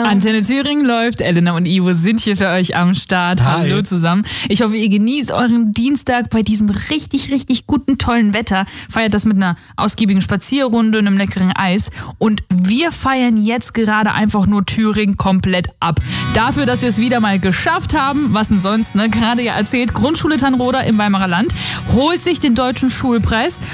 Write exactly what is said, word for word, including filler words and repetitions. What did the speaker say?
Antenne Thüringen läuft. Elena und Ivo sind hier für euch am Start. Hi. Hallo zusammen. Ich hoffe, ihr genießt euren Dienstag bei diesem richtig, richtig guten, tollen Wetter. Feiert das mit einer ausgiebigen Spazierrunde und einem leckeren Eis. Und wir feiern jetzt gerade einfach nur Thüringen komplett ab. Dafür, dass wir es wieder mal geschafft haben. Was denn sonst, ne? Gerade ja erzählt, Grundschule Tannroda im Weimarer Land holt sich den deutschen Schulpreis.